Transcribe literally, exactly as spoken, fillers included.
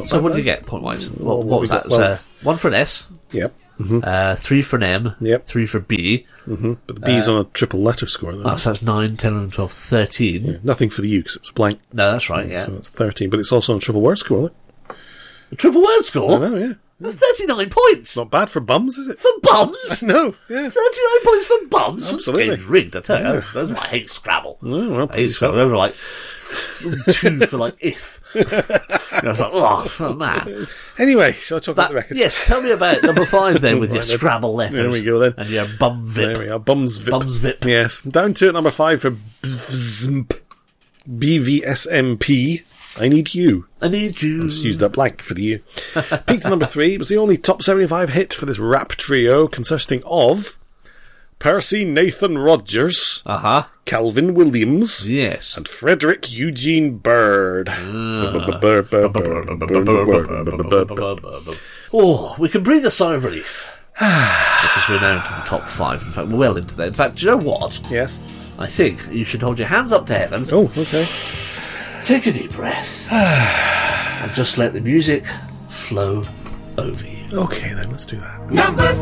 So bad, what did you guys. get, point-wise? Well, What, what what we was got- that? well, It was, uh, one for an S, Yep. Mm-hmm. uh, three for an M, Yep. three for B. Mm-hmm. But the B's on a triple letter score, though. Oh, so that's nine, ten, eleven, twelve, thirteen. Yeah, nothing for the U because it was blank. No, that's right, yeah. So it's thirteen, but it's also on a triple word score. Look. A triple word I score? know, yeah. That's thirty-nine points! Not bad for bums, is it? For bums? No, yeah. thirty-nine points for bums? This Absolutely. game's rigged, I tell you. Yeah. That's why I hate Scrabble. Oh, well, I hate Scrabble. They were like two for like if. You know, I was like, oh, oh man. Anyway, shall I talk about That, the record? yes, tell me about number five then with your Right, then. Scrabble letters. There we go then. And your bum vip. There we are. Bums Vip. Bums Vip. Yes. Down to number five for B V S M P. I need you. I need you. Just used that blank for the U. Peaked at number three. It was the only top seventy-five hit for this rap trio, consisting of Percy Nathan Rogers, Uh-huh. Calvin Williams, Yes. and Frederick Eugene Bird. Bird, Bird, Bird, Bird, Bird. Oh, we can breathe a sigh of relief. Because we're now into the top five. In fact, we're well into that. In fact, do you know what? Yes. I think you should hold your hands up to heaven, Oh, okay. take a deep breath, and just let the music flow over you. Okay, then let's do that. Number